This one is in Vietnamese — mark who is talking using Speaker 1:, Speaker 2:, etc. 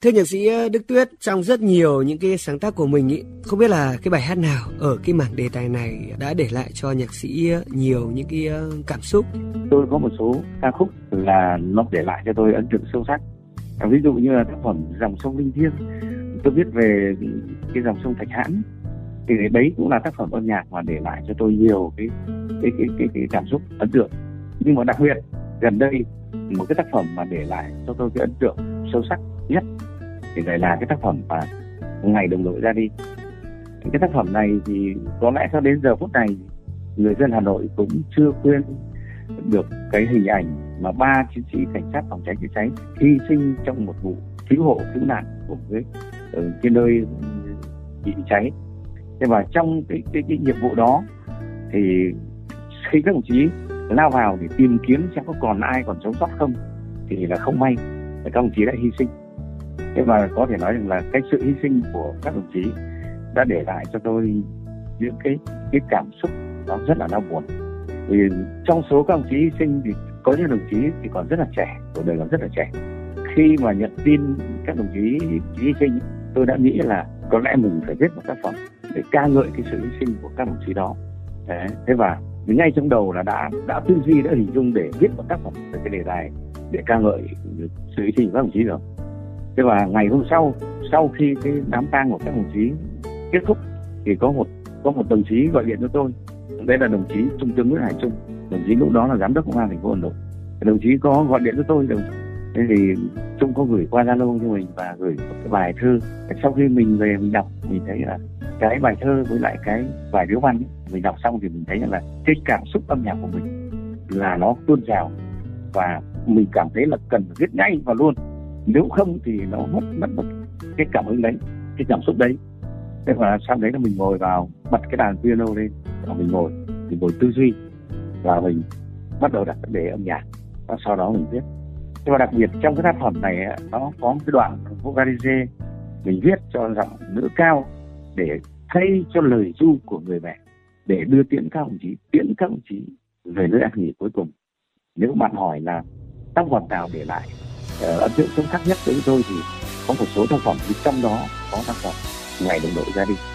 Speaker 1: Thưa nhạc sĩ Đức Tuyết, trong rất nhiều những cái sáng tác của mình ý, không biết là cái bài hát nào ở cái mảng đề tài này đã để lại cho nhạc sĩ nhiều những cái cảm xúc?
Speaker 2: Tôi có một số ca khúc là nó để lại cho tôi ấn tượng sâu sắc. Ví dụ như là tác phẩm Dòng sông Linh Thiêng, tôi viết về cái dòng sông Thạch Hãn, thì đấy cũng là tác phẩm âm nhạc mà để lại cho tôi nhiều cái cảm xúc ấn tượng. Nhưng mà đặc biệt gần đây một cái tác phẩm mà để lại cho tôi cái ấn tượng sâu sắc nhất thì lại là cái tác phẩm mà Ngày Đồng Đội Ra Đi. Cái tác phẩm này thì có lẽ cho đến giờ phút này người dân Hà Nội cũng chưa quên được cái hình ảnh mà 3 chiến sĩ cảnh sát phòng cháy chữa cháy hy sinh trong một vụ cứu hộ cứu nạn của cái nơi bị cháy. Thế và trong cái nhiệm vụ đó thì khi các đồng chí lao vào để tìm kiếm xem có còn ai còn sống sót không thì là không may là các đồng chí đã hy sinh. Thế và có thể nói rằng là cái sự hy sinh của các đồng chí đã để lại cho tôi những cái cảm xúc nó rất là đau buồn. Vì trong số các đồng chí hy sinh thì có những đồng chí thì còn rất là trẻ, tuổi đời còn rất là trẻ. Khi mà nhận tin các đồng chí hy sinh, tôi đã nghĩ là có lẽ mình phải viết một tác phẩm để ca ngợi cái sự hy sinh của các đồng chí đó. Thế và ngay trong đầu là đã tư duy, đã hình dung để viết một tác phẩm về cái đề tài để ca ngợi sự hy sinh của các đồng chí rồi. Thế và ngày hôm sau khi cái đám tang của các đồng chí kết thúc thì có một đồng chí gọi điện cho tôi. Đây là đồng chí Trung tướng Nguyễn Hải Trung, đồng chí lúc đó là giám đốc công an thành phố Hà Nội. Đồng chí có gọi điện cho tôi, thế thì Trung có gửi qua Zalo cho mình và gửi một cái bài thơ. Sau khi mình về mình đọc, mình thấy là cái bài thơ với lại cái bài điếu văn ấy, mình đọc xong thì mình thấy là cái cảm xúc âm nhạc của mình là nó tuôn trào và mình cảm thấy là cần viết ngay và luôn, nếu không thì nó mất cái cảm hứng đấy, cái cảm xúc đấy. Thế và sau đấy là mình ngồi vào bật cái đàn piano lên và mình ngồi tư duy và mình bắt đầu đặt vấn đề âm nhạc và sau đó mình viết. Thế và đặc biệt trong cái tác phẩm này nó có một cái đoạn vocalize mình viết cho giọng nữ cao để thay cho lời ru của người mẹ, để đưa tiễn các đồng chí về nơi an nghỉ cuối cùng. Nếu bạn hỏi là tác phẩm nào để lại ấn tượng sâu sắc nhất đối với tôi thì có một số tác phẩm, trong đó có tác phẩm Ngày Đồng Đội Ra Đi.